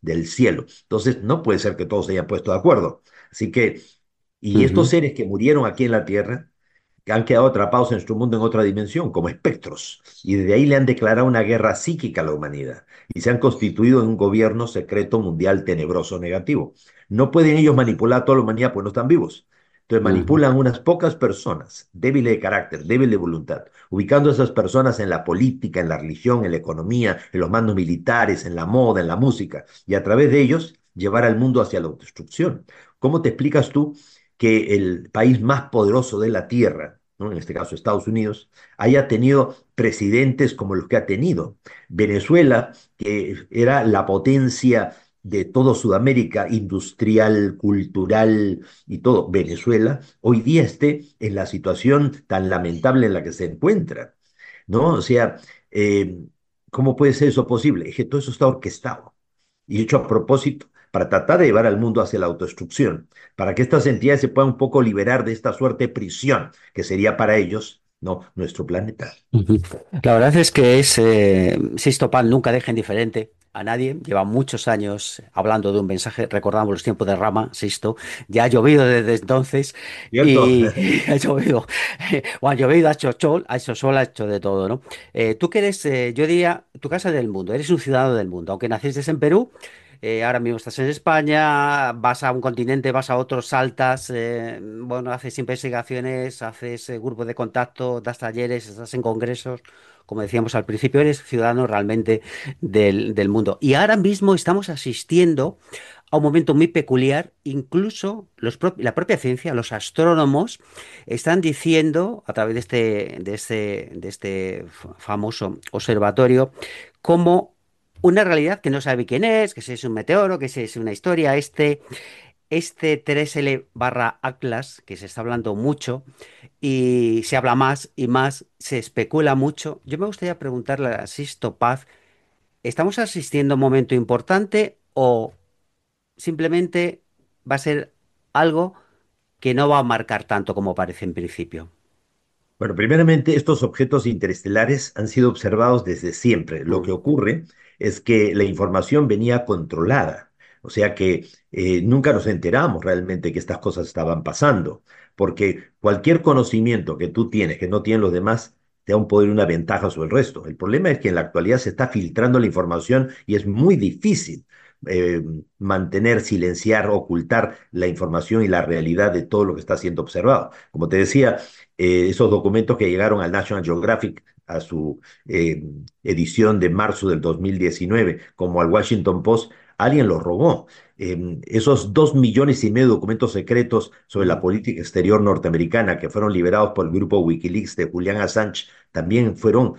del cielo. Entonces, no puede ser que todos se hayan puesto de acuerdo. Así que, y estos Ujú. seres que murieron aquí en la Tierra, que han quedado atrapados en su mundo en otra dimensión, como espectros, y desde ahí le han declarado una guerra psíquica a la humanidad, y se han constituido en un gobierno secreto mundial tenebroso negativo. No pueden ellos manipular a toda la humanidad, pues no están vivos. Entonces Ujú. manipulan unas pocas personas, débiles de carácter, débiles de voluntad, ubicando a esas personas en la política, en la religión, en la economía, en los mandos militares, en la moda, en la música, y a través de ellos llevar al mundo hacia la autodestrucción. ¿Cómo te explicas tú que el país más poderoso de la Tierra, ¿no? En este caso Estados Unidos, haya tenido presidentes como los que ha tenido? Venezuela, que era la potencia de todo Sudamérica, industrial, cultural y todo, Venezuela, hoy día esté en la situación tan lamentable en la que se encuentra, ¿no? O sea, eh, ¿cómo puede ser eso posible? Es que todo eso está orquestado y hecho a propósito para tratar de llevar al mundo hacia la autodestrucción, para que estas entidades se puedan un poco liberar de esta suerte de prisión que sería para ellos, no, nuestro planeta. Ujú. La verdad es que Sixto Paz nunca deja indiferente a nadie. Lleva muchos años hablando de un mensaje. Recordamos los tiempos de Rama, Sixto. Ya ha llovido desde entonces ¿Cierto? y ha llovido. O ha llovido, ha hecho sol, ha hecho de todo, ¿no? Tú que eres, yo diría, tu casa es del mundo. Eres un ciudadano del mundo. Aunque naciste en Perú, ahora mismo estás en España, vas a un continente, vas a otro, saltas, bueno, haces investigaciones, haces grupos de contacto, das talleres, estás en congresos. Como decíamos al principio, eres ciudadano realmente del mundo. Y ahora mismo estamos asistiendo a un momento muy peculiar. Incluso la propia ciencia, los astrónomos, están diciendo, a través de este famoso observatorio, cómo una realidad que no sabe quién es, que si es un meteoro, que si es una historia, este 3L barra Atlas, que se está hablando mucho y se habla más y más, se especula mucho. Yo me gustaría preguntarle a Sisto Paz, ¿estamos asistiendo a un momento importante o simplemente va a ser algo que no va a marcar tanto como parece en principio? Bueno, primeramente, estos objetos interestelares han sido observados desde siempre. Lo que Mm. ocurre es que la información venía controlada, o sea que nunca nos enteramos realmente que estas cosas estaban pasando, porque cualquier conocimiento que tú tienes, que no tienen los demás, te da un poder y una ventaja sobre el resto. El problema es que en la actualidad se está filtrando la información y es muy difícil eh, mantener, silenciar, ocultar la información y la realidad de todo lo que está siendo observado. Como te decía, esos documentos que llegaron al National Geographic a su eh, edición de marzo del 2019, como al Washington Post, alguien los robó. Esos 2,5 millones de documentos secretos sobre la Mm. política exterior norteamericana que fueron liberados por el grupo Wikileaks de Julian Assange también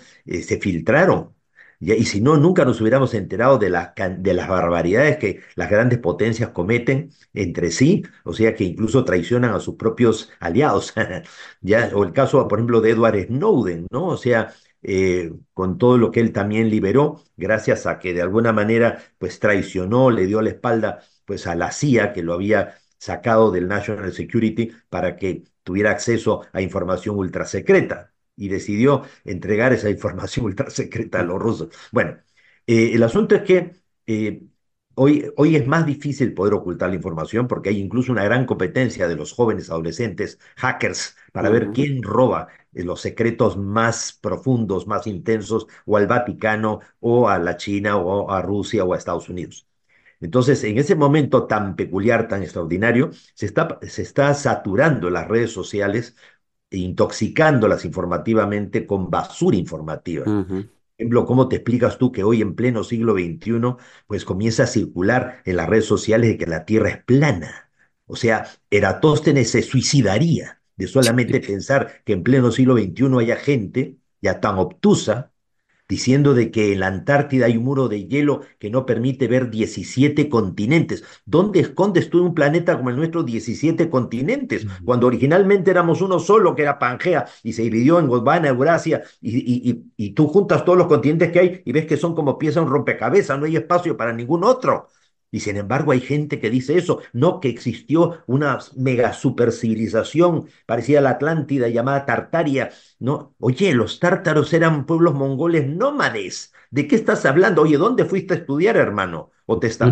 se filtraron. Ya, y si no, nunca nos hubiéramos enterado de las barbaridades que las grandes potencias cometen entre sí, o sea que incluso traicionan a sus propios aliados. Ya, o el caso, por ejemplo, de Edward Snowden, ¿no? O sea, con todo lo que él también liberó, gracias a que de alguna manera, pues traicionó, le dio la espalda, pues a la CIA, que lo había sacado del National Security para que tuviera acceso a información ultra secreta y decidió entregar esa información ultra secreta a los rusos. Bueno, el asunto es que eh, hoy es más difícil poder ocultar la información porque hay incluso una gran competencia de los jóvenes adolescentes, hackers, para ver Ujú. quién roba los secretos más profundos, más intensos, o al Vaticano, o a la China, o a Rusia, o a Estados Unidos. Entonces, en ese momento tan peculiar, tan extraordinario, se está saturando las redes sociales e intoxicándolas informativamente con basura informativa. Ujú. Ejemplo, ¿cómo te explicas tú que hoy en pleno siglo XXI, pues comienza a circular en las redes sociales de que la Tierra es plana? O sea, Eratóstenes se suicidaría de solamente pensar que en pleno siglo XXI haya gente ya tan obtusa diciendo de que en la Antártida hay un muro de hielo que no permite ver 17 continentes. ¿Dónde escondes tú en un planeta como el nuestro 17 continentes? Cuando originalmente éramos uno solo, que era Pangea, y se dividió en Gondwana, Eurasia, y tú juntas todos los continentes que hay y ves que son como piezas de un rompecabezas, no hay espacio para ningún otro. Y sin embargo hay gente que dice eso, no que existió una mega supercivilización parecida a la Atlántida llamada Tartaria, no, oye, los tártaros eran pueblos mongoles nómades. ¿De qué estás hablando? Oye, ¿dónde fuiste a estudiar, hermano? ¿O te están